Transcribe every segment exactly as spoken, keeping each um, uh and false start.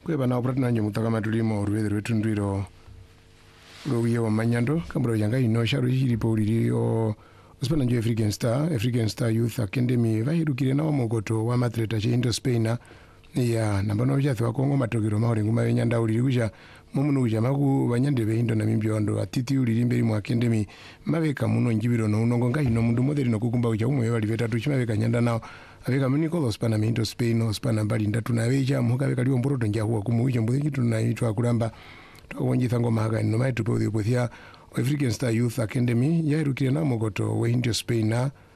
kweba na operating nanje mutaka tulimo ruweze rwetundwiro ruwiye wa manyando kambura yanga ino sharu hiripo liriyo Spana njo African Star, African Star Youth Academy vahirukire na wamogoto wa matreta che Indo Spain ya nambano ujathi wa Kongo matokero mahori nguma wenyanda uliri kuja mumunu kuja maku banyande be Indo na mimbyondo atiti uliri mberi mu academy mabeka muno njibiro no unongo nga ino mundu modeli no kukumba uja umwe wali vetatu chimabeka nyanda nao abeka muniko Spana mi Indo Spain Spana mbali ndatu na weja muka beka liwo mboroto nja huwa kumuija mbuzi kitu na itwa kulamba twonjitha ngoma haga no mai tupo thiopothia African Star Youth Academy yairukire na mogoto wa Indo Spain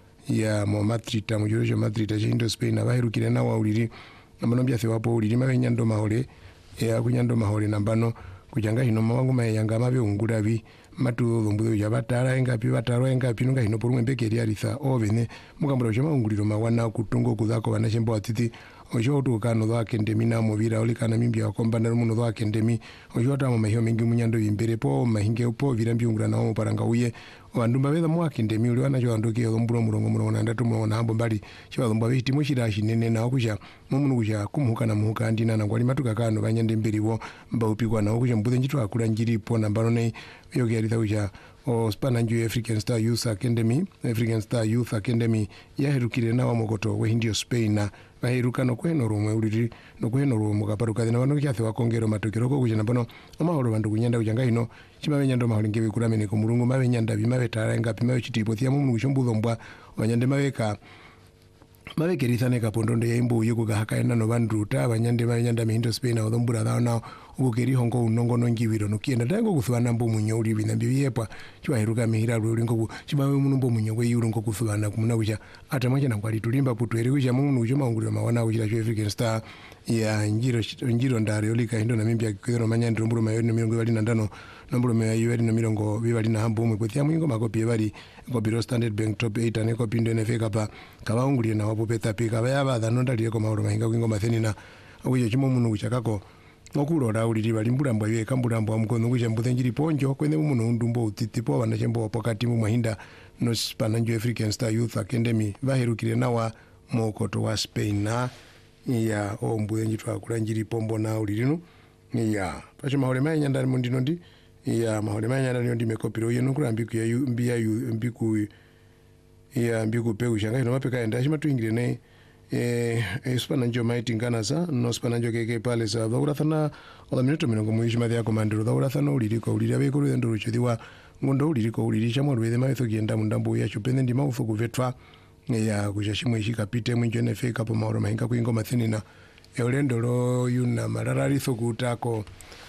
ya mo matrita mu jorojo matrita che Indo Spain bahirukire na wa uliri nambano byathi wapo uliri mabenyando mahole ya kunyando mahole nambano kujanga hino mawangu mayanga mabe ungurabi matu dhumbuzo ya batara engapi bataro engapi nunga hino porumwe mbeke ya ritha ovene mukambura chama unguriro mawana kutungo kudhako wanashembo atiti ojo to kano dha academy na movira olikana mimbi akomba na muno dha academy ojo ta mahio mingi munyando imbere po mahinge po virambi ungura na paranga uye wandumba betha mu academy uli wana jo ndoke yomburo murongo murongo ndatu mu na hambo mbali chiba dhumba biti mushira shinene na okuja mumunu kuja kumuhuka na muhuka ndina na ngwali matuka kano banyande mberiwo mba upikwa na okuja mbudhe njitu akula njiri po nambano nei yoke alitha kuja o Spana njo African Star Youth Academy African Star Youth Academy yahirukire na wamogoto we Indo Spain na bahiruka no kweno rumwe uliri no kweno rumu kaparuka na bano kyathi wakongero matokero ko kujana bano amahoro bandu kunyanda kujanga ino chimabenya mahoro ngewe kuramene ko mulungu mabenya bima betara ngapi mabe chitipo thia mu mushombuzo mbwa banyande mabeka mabekerithane kapondondo ya imbu yuko gahaka enda no bandu ta banyande banyanda mi Indo Spain na odombura da na ubukeri hongo unongo no ngibiro no kienda dango kuthwana mbu munyo uli bina biyepa chiwa hiruka mihira uli ngo chibawe munumbo munyo we yuro ngo kuthwana kumuna kuja ata manje na kwali tulimba putu eri kuja mungu ujo maungulira mawana kuja cho African Star ya njiro njiro ndare olika Indo na mimbya kwero manyande rumburo mayo no mirongo bali na ndano nomburo mayo yeri no mirongo bibali na hambo mwe kuthia mwingo makopi bali ngo biro Standard Bank top eight ane kopi ndo nefeka pa kabaungulira na wapo peta pika bayaba dhanonda lieko mahoro mahinga kwingo matheni na ujo chimo munu kuchakako okulora uliri balimbura mbwa ye kambura mbwa mkono kuja mbuthe njiri ponjo kwene muno ndumbo utitipo bana chembo pokati mu mahinda no Spana njo African Star Youth Academy bahirukire nawa mokoto wa Spain na ya ombwe njitwa akula njiri pombo na ulirino ya pacho mahole manya ndani mundino ndi ya mahole manya ndani ndi mekopiro yeno kurambiku ya mbia mbiku ya mbiku pe ushanga ino mapeka enda shima tuingire ne eh Spana njo maiti ngana sa no Spana njo keke pale sa dhaurathana ola minuto minongo muishima ya komandiro dhaurathana uliriko ulira be kuru ndo ruchodiwa ngondo uliriko ulirisha mwa rwede maitho kienda mundambo ya chupende ndi maufu kuvetwa ya kujashimwe ishika pite mwinjo nefeka po maoro mahinga kuingo mathini na eulendo lo yuna mararari thokutako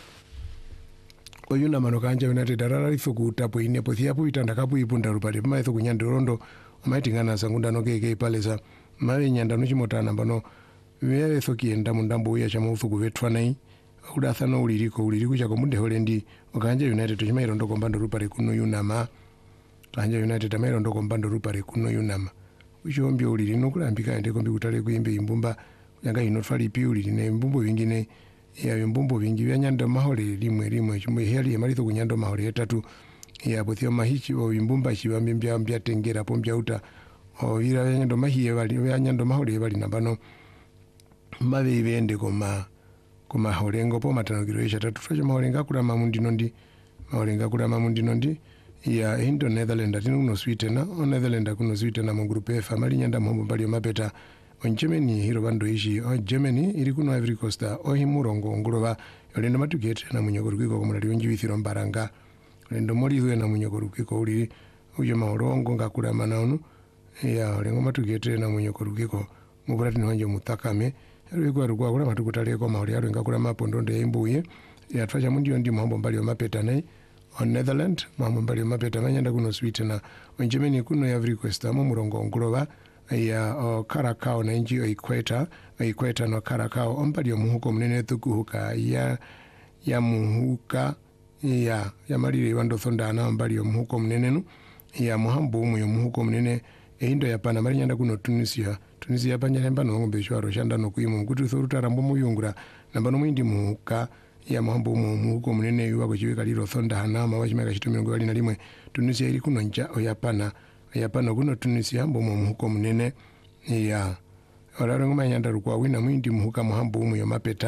oyuna manokanja United dararari thokutapo ine pothia po itanda kapu ipunda rupale maitho kunyandorondo maiti ngana sangunda no keke pale sa mawe nyanda no chimotana bano wewe thokienda mundambo ya chama ufu kuvetwa nai udathano uliriko uliriku chako munde holendi okanja United chimairo ndo kombando rupale kuno yunama kanja United amairo ndo kombando rupale kuno yunama ushombi uliri no kulambika ende kombi kutale kuimbe imbumba yanga ino fali pi uliri ne imbumbo vingine ya imbumbo vingi vya nyanda mahole limwe limwe chimwe heli yamalito kunyando mahole etatu ya bothio mahichi o imbumba chibambi mbya mbya tengera pombya uta o ira nyando mahiye bali ya nyando mahole bali nambano mabe ibende koma koma holengo po matanogiro isha tatu faje maholenga kula mamundino ndi maholenga kula mamundino ndi ya Indo Netherlands tinu kuno Sweden o Netherlands kuno Sweden mu group F amali nyanda mombo bali mapeta on Germany hiro bando ishi o Germany iri kuno Ivory Coast o himurongo ngoroba yolendo matukete na munyogoro kwiko komulali wenji withiro mbaranga lendo moli zwe na munyogoro kwiko uli ujo mahorongo ngakula manano ya lengo matukete na munyogoro kwiko muburati nonje mutakame rwego rugwa kula matukutale ko mahori yaro ngakula mapondo nde imbuye ya twacha mundiyo ndi mambo mbali mapeta nayi on Netherlands mambo mbali mapeta manyanda kuno Sweden na on Germany kuno ya Ivory Coast mu murongo ngoroba ya o Karakao na nji Equator Equator no Karakao ombali omuhuko munene tukuhuka ya ya muhuka ya ya malire wando thonda na ombali omuhuko munene no ya muhambo mu yomuhuko munene eindo ya pana mari nyanda kuno Tunisia Tunisia panya mba no ngombe shwaro shanda no kuimu ngutu thoruta rambo muyungura namba no mwindi muhuka ya muhambo mu muhuko munene yuwa kuchiweka liro thonda na ma wachimeka chito mirongo bali na limwe Tunisia iri kuno nja oyapana yapana kuno Tunisia mbo mu muhuko munene ya Olaro ngoma nyanda rukwa wina mwindi muhuka muhambo umu yomapeta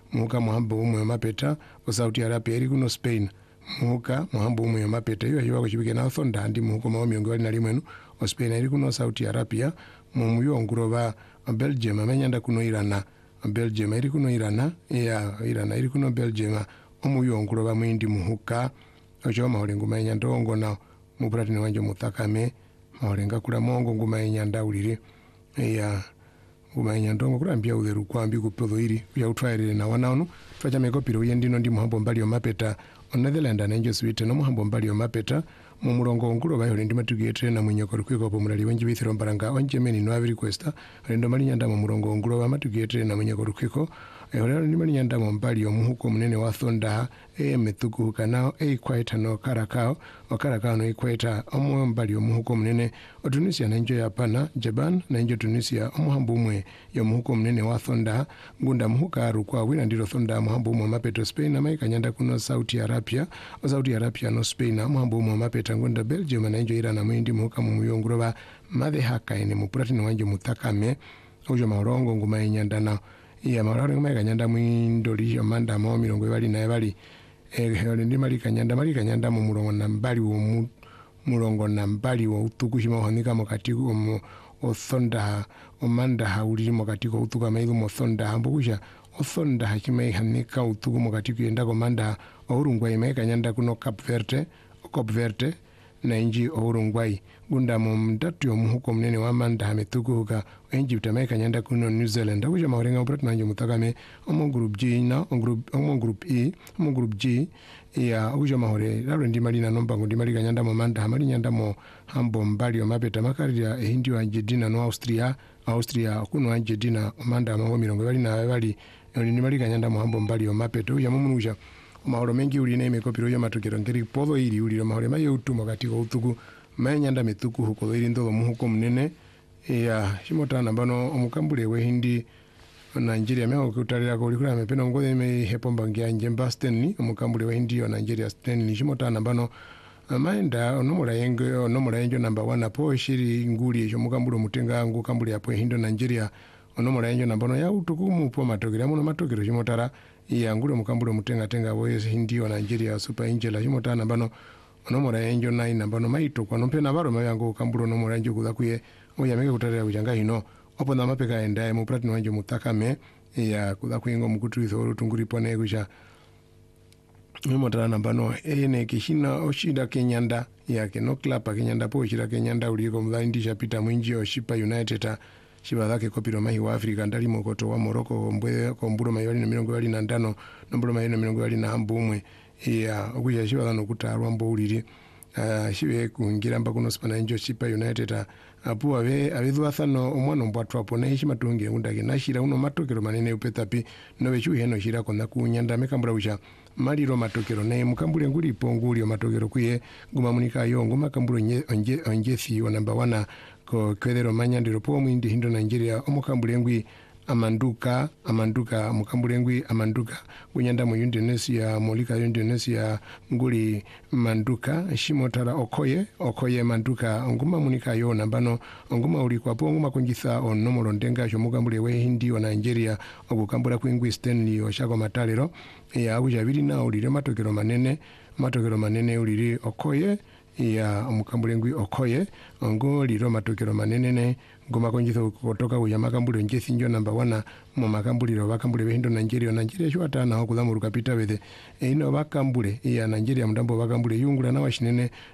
muhuka muhambo umwe mapeta o Saudi Arabia iri kuno Spain muhuka muhambo umwe mapeta iyo yiwa kuchibike na thonda ndi muhuko mawo miongo ali nalimwenu o Spain iri kuno Saudi Arabia mu muyonguro ba Belgium amenyanda kuno Irana Belgium iri kuno Irana ya Irana iri kuno Belgium omuyonguro ba mwindi muhuka ocho maolengo manya ndongo na mupratini wanje mutakame maolenga kula mongo nguma inyanda uliri ya nguma inyandongo kulambia utheru kwambi kupodho iri ya utwaire na wanaonu twacha mekopiro yendino ndi muhambo mbali mapeta on Netherland na njo swite no muhambo mbali mapeta mu murongo ngulo bayo ndi matugiete na mwenyoko rukwiko po mulali wenji bithiro mbaranga onje meni no aviri questa rendo mali nyanda mu murongo ngulo ba matugiete na mwenyoko rukwiko ehora ndi mali nyanda mu mbali omuhuko munene wa thonda e metuku kanao e kwaita no karakao okarakao no ikwaita omu mbali omuhuko munene o Tunisia na njo ya pana Japan na njo Tunisia omuhambo umwe yo muhuko munene wa thonda ngunda muhuka rukwa wina ndiro thonda muhambo umwe mapeto Spain na maika nyanda kuno Saudi Arabia o Saudi Arabia no Spain na muhambo umwe mapeto ngunda Belgium na njo ira na mwindi muhuka mu muyonguro ba mathe haka ene mupratini wanje mutakame ujo maorongo nguma inyanda na iya maorongo nguma ikanyanda mwindoli yo manda mo mirongo bali na bali eh ndi mali kanyanda mali kanyanda mu murongo na mbali wo murongo na mbali wo utukushima hanika mokati ko othonda omanda hauliri mokati ko utuka maidu mothonda hambukusha othonda hakime hanika utuku mokati kwenda komanda orungwa ime kanyanda kuno Cape Verde Cape Verde na inji orungwai gunda mu mdatu yo muhuko munene wa manda hametukuka inji utameka nyanda kuno New Zealand akuja maorenga uprat nanjo mutakame omo group G na omo group omo group E omo group G ya akuja mahore lalo ndi mali na nomba ndi mali kanyanda mo manda mali nyanda mo hambo mbali yo mapeta makari ya hindi wa Argentina no Austria Austria kuno Argentina manda mo mirongo bali na bali ndi mali kanyanda mo hambo mbali yo mapeta uya mumunuja mahoro mengi uli na imekopiro ya matokero ngeri podho iri uli mahoro mayo utumo katiko utuku manyanda metuku huko iri ndo muhuko munene ya shimotana bano omukambule we hindi Nigeria meho kutalira ko likula mepeno ngode me hepomba ngia njemba Stanley omukambule we hindi yo Nigeria Stanley shimotana bano maenda onomora yenge onomora yenjo number one apo shiri nguli ejo mukambule mutenga ngu kambule apo hindo Nigeria onomora yenjo nambano ya utuku mupo matokero muno matokero shimotara iya ngule mukambule mutenga tenga boye hindi yo Nigeria Super Angel shimotana bano onomora yenjo nine nambano maito kwa nompena baro mayango kambulo onomora yenjo kudakuye oya mege kutalira kujanga hino opo na mapeka endaye mu platini wanje mutakame ya kudakuyengo mukutu ithoro tunguri pone kusha mimotara nambano ene kishina oshida kenyanda ya keno klapa kenyanda po oshida kenyanda uliko mdhaindisha pita mwinji oshipa United shiba dhake kopiro mahi wa Afrika ndali mokoto wa Morocco mbwe komburo mayali na mirongo yali na ndano nomburo mayali na mirongo yali na hambu umwe ya okuja shiba dhano kutarwa mbo uliri Uh, shibe kungira mba kuno spana injo shipa United apu abe abedhu athano omwana mbwatu apo na hishima tungi undage na shira uno matokero manene upetapi nowe chu heno shira kona kunyanda mekambura usha maliro matokero ne mukambule nguli ponguli matokero kuye guma munika yo nguma kamburo nje onje onjethi wa number one ko kwedero manyandiro po mwindi hindo Nigeria omukambule ngwi amanduka amanduka mukambulengwi amanduka kunyanda mu Indonesia molika Indonesia nguli manduka shimotara okoye okoye manduka nguma munika yo nambano nguma uli kwa po nguma kunjitha onomoro ndenga sho mukambule we hindi wa Nigeria okukambula kwingwi Stanley oshako matalero ya abujabiri na ulire matokero manene matokero manene ulire okoye ya omukambulengwi okoye ngo liro matokero manene ne ngoma konjitho kutoka uya makambule njethi njo number one mu makambuliro bakambule behindo Nigeria Nigeria shwa tana okudhamu rukapita bethe ino bakambule ya Nigeria mdambo bakambule yungula na washinene